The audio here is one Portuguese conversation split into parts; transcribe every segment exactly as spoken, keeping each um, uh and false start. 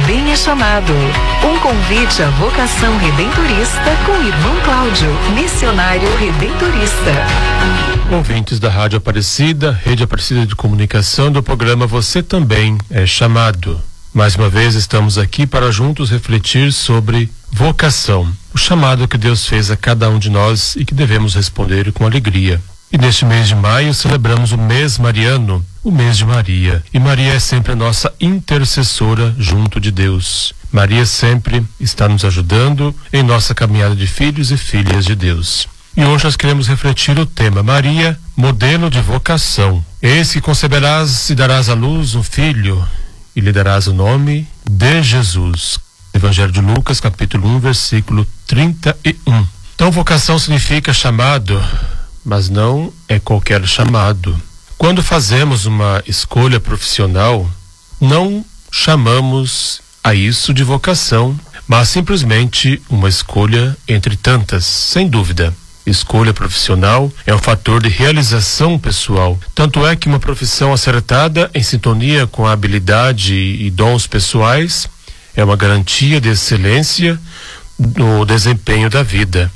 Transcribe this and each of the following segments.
também é chamado. Um convite à vocação redentorista com o irmão Cláudio, missionário redentorista. Ouvintes da Rádio Aparecida, Rede Aparecida de Comunicação, do programa Você Também é Chamado. Mais uma vez estamos aqui para juntos refletir sobre vocação, o chamado que Deus fez a cada um de nós e que devemos responder com alegria. E neste mês de maio celebramos o mês mariano, o mês de Maria. E Maria é sempre a nossa intercessora junto de Deus. Maria sempre está nos ajudando em nossa caminhada de filhos e filhas de Deus. E hoje nós queremos refletir o tema Maria, modelo de vocação. Eis que conceberás e darás à luz um filho, e lhe darás o nome de Jesus. Evangelho de Lucas, capítulo um, versículo trinta e um. Então, vocação significa chamado, mas não é qualquer chamado. Quando fazemos uma escolha profissional, não chamamos a isso de vocação, mas simplesmente uma escolha entre tantas, sem dúvida. Escolha profissional é um fator de realização pessoal. Tanto é que uma profissão acertada, em sintonia com a habilidade e dons pessoais, é uma garantia de excelência no desempenho da vida.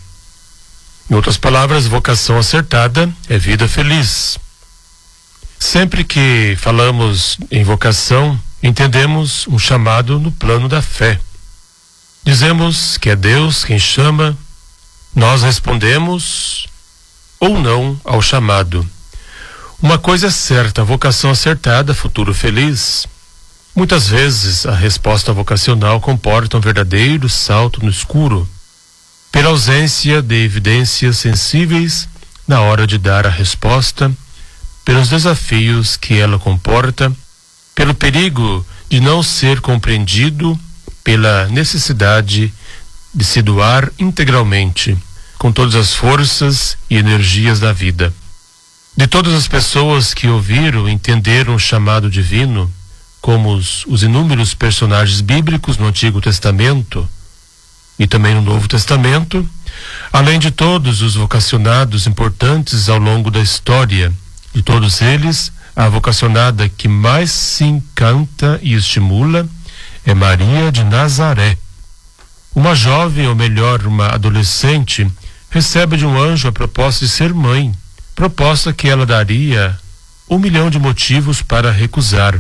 Em outras palavras, vocação acertada é vida feliz. Sempre que falamos em vocação, entendemos um chamado no plano da fé. Dizemos que é Deus quem chama, nós respondemos ou não ao chamado. Uma coisa é certa, vocação acertada, futuro feliz. Muitas vezes a resposta vocacional comporta um verdadeiro salto no escuro, pela ausência de evidências sensíveis na hora de dar a resposta, pelos desafios que ela comporta, pelo perigo de não ser compreendido, pela necessidade de se doar integralmente, com todas as forças e energias da vida. De todas as pessoas que ouviram e entenderam o chamado divino, como os, os inúmeros personagens bíblicos no Antigo Testamento e também no Novo Testamento, além de todos os vocacionados importantes ao longo da história, de todos eles, a vocacionada que mais se encanta e estimula é Maria de Nazaré. Uma jovem, ou melhor, uma adolescente, recebe de um anjo a proposta de ser mãe, proposta que ela daria um milhão de motivos para recusar.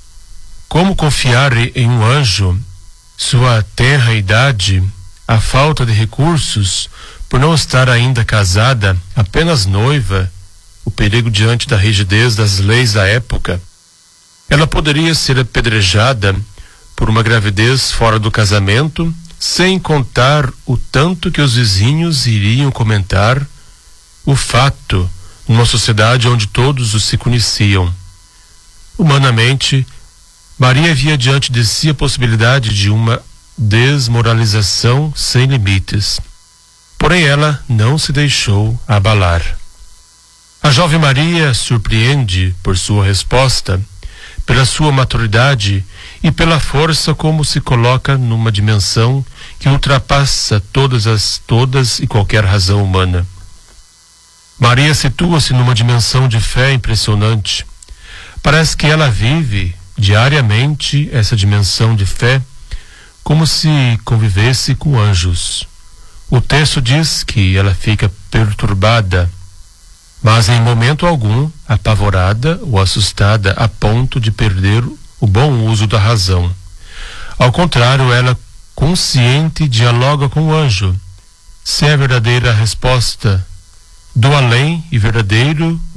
Como confiar em um anjo, sua tenra idade, a falta de recursos, por não estar ainda casada, apenas noiva, o perigo diante da rigidez das leis da época? Ela poderia ser apedrejada por uma gravidez fora do casamento, sem contar o tanto que os vizinhos iriam comentar o fato numa sociedade onde todos os se conheciam. Humanamente, Maria via diante de si a possibilidade de uma desmoralização sem limites. Porém, ela não se deixou abalar. A jovem Maria surpreende por sua resposta, pela sua maturidade e pela força como se coloca numa dimensão que ultrapassa todas as todas e qualquer razão humana. Maria situa-se numa dimensão de fé impressionante. Parece que ela vive diariamente essa dimensão de fé como se convivesse com anjos. O texto diz que ela fica perturbada, mas em momento algum apavorada ou assustada a ponto de perder o bom uso da razão. Ao contrário, ela, consciente, dialoga com o anjo. Se é verdadeira a resposta do além e verdadeiro